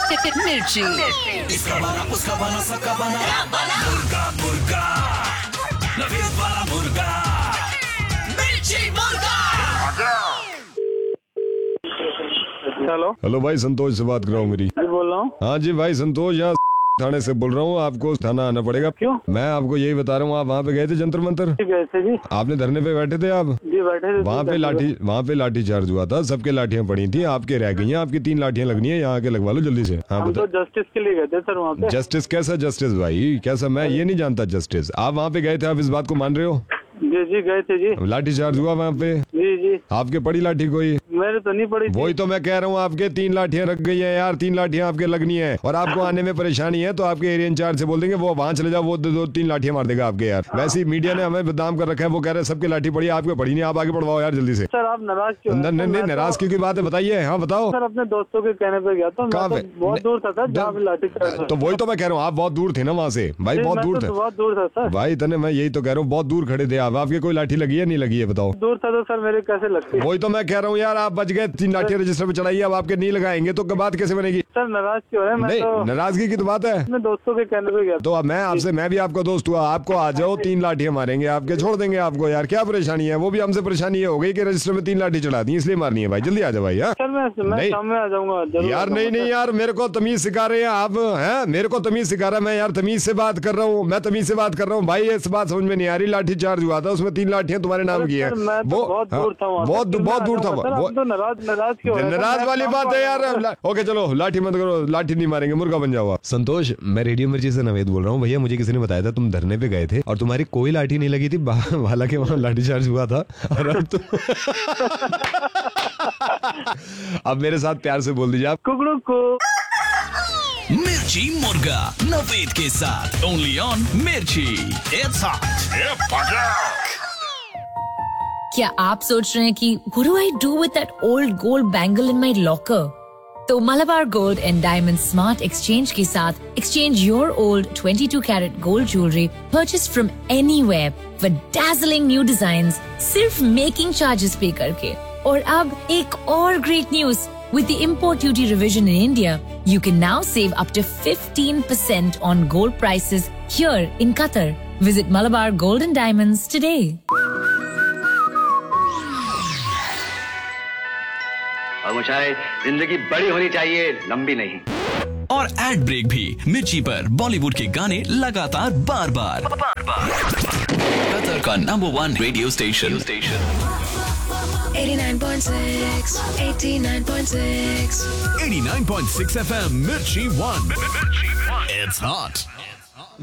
मिर्ची। इसका बना उसका बना सबका बना मुर्गा मुर्गा नफीस वाला मुर्गा मिर्ची मुर्गा। हेलो भाई, संतोष से बात कर रहा हूँ मेरी। बोल रहा हूँ। हाँ जी भाई, संतोष यहाँ थाने से बोल रहा हूँ। आपको थाना आना पड़ेगा। क्यों? मैं आपको यही बता रहा हूँ, आप वहाँ पे गए थे जंतर मंतर? गए थे जी। आपने धरने पे बैठे थे आप? जी बैठे थे। वहाँ पे लाठी चार्ज हुआ था, सबके लाठियाँ पड़ी थी, आपके रह गई हैं। आपकी 3 लाठियाँ लगनी है, यहाँ के लगवा लो जल्दी से। हाँ हम तो जस्टिस के लिए गए थे सर वहाँ पे। जस्टिस? कैसा जस्टिस भाई, कैसा? मैं ये नहीं जानता जस्टिस। आप वहाँ पे गए थे, आप इस बात को मान रहे हो? जी गए थे जी। लाठी चार्ज हुआ वहाँ पे? जी। आपके पड़ी लाठी कोई? मेरे तो नहीं पड़ी। वही तो मैं कह रहा हूँ, आपके 3 लाठियाँ रख गई है यार। 3 लाठियाँ आपके लगनी है, और आपको आने में परेशानी है तो आपके एरिया इंचार्ज से बोल देंगे वो वहाँ चले जाओ, वो 2-3 लाठियाँ मार देगा आपके यार। वैसे ही मीडिया ने हमें बदनाम कर रखा है, वो कह रहे हैं सबके लाठी पड़ी, आपके पड़ी नहीं। आप आगे बढ़वाओ यार जल्दी से। सर आप नाराज क्यों? नहीं, नाराज क्यों की बात है, बताइए। हाँ बताओ। सर अपने दोस्तों के कहने पे गया था। कहाँ पे? बहुत दूर था सर, जहाँ पे लाठी चार्ज। तो वही तो मैं कह रहा हूँ, आप बहुत दूर थे ना वहाँ से भाई, बहुत दूर थे। बहुत दूर था सर भाई तने, मैं यही तो कह रहा हूँ, बहुत दूर खड़े थे आप। आपके कोई लाठी लगी है नहीं लगी है बताओ? दूर था तो सर मेरे कैसे लगती? वही तो मैं कह रहा हूँ यार, आप बच गए। 3 लाठियाँ रजिस्टर पे चढ़ाइए, अब आपके नहीं लगाएंगे तो बात कैसे बनेगी? सर नाराज क्यों है? नहीं, नाराजगी की तो बात है। अपने दोस्तों के कहने पे गया तो अब मैं भी आपका दोस्त हुआ। आपको आ जाओ, 3 लाठियाँ मारेंगे आपके, छोड़ देंगे आपको यार। क्या परेशानी है? वो भी हमसे परेशानी हो गई कि रजिस्टर में 3 लाठी चढ़ा दी, इसलिए मारनी है भाई। जल्दी आ जाओ भाई। सर मैं शाम में आ जाऊंगा यार। नहीं यार, मेरे को तमीज सिखा रहे हैं आप हैं? मेरे को तमीज सिखा रहा है, मैं यार तमीज से बात कर रहा हूँ। मैं तमीज से बात कर रहा हूँ भाई। इस बात समझ में नहीं आ रही। लाठी चार्ज हुआ था, उसमें 3 लाठियाँ तुम्हारे नाम की है। वो बहुत दूर था, बहुत दूर था। नाराज वाली बात है यार। ओके चलो, लाठी मत करो, लाठी नहीं मारेंगे, मुर्गा बन जाओ। संतोष, मैं रेडियो मिर्ची से नवेद बोल रहा हूँ। भैया मुझे किसी ने बताया था तुम धरने पे गए थे और तुम्हारी कोई लाठी नहीं लगी थी, हालांकि वहाँ लाठी चार्ज हुआ था। और अब तुम अब मेरे साथ प्यार से बोल दीजिए आप। कुकड़ू को मिर्ची मुर्गा नवेद के साथ ओनली ऑन मिर्ची। It's hot. क्या आप सोच रहे हैं कि what do I do with that old gold bangle in my locker? तो Malabar Gold and Diamond Smart Exchange के साथ exchange your old 22 karat gold jewelry purchased from anywhere with dazzling new designs सिर्फ making charges पे करके। और अब एक और great news, with the import duty revision in India, you can now save up to 15% on gold prices here in Qatar. Visit Malabar Gold and Diamonds today. और मुझे जिंदगी बड़ी होनी चाहिए, लंबी नहीं। और एड ब्रेक भी मिर्ची पर बॉलीवुड के गाने लगातार बार बार। कतर का नंबर 1 रेडियो स्टेशन 89.6 89.6 89.6 FM मिर्ची 1। It's hot।